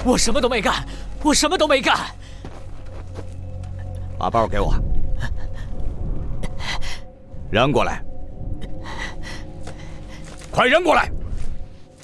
我什么都没干，我什么都没干。 把包给我，扔过来，快扔过来！